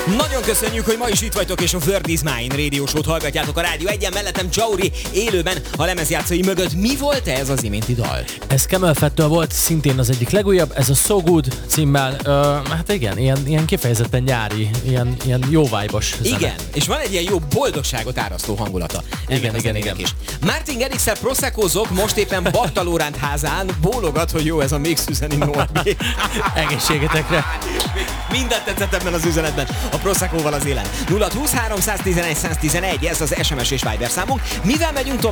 Nagyon köszönjük, hogy ma is itt vagytok, és a Word is Mine Radio Show-t hallgatjátok a Rádió Egyen, mellettem Jauri élőben a lemezjátszói mögött. Mi volt ez az iménti dal? Ez Camel Fat-től volt, szintén az egyik legújabb, ez a So Good címmel, hát igen, ilyen kifejezetten nyári, ilyen jó vibe-os zene. Igen, és van egy ilyen jó boldogságot árasztó hangulata. Igen. Is. Martin Gerixel proszekkózok, most éppen Barta Lóránt házán, bólogat, hogy jó ez a Mix üzeni Norbi. Egészségetekre. Mindent tetszett ebben az üzenetben, a Proseccoval az élen. 0-20-311-111, ez az SMS és Viber számunk. Mivel megyünk tovább?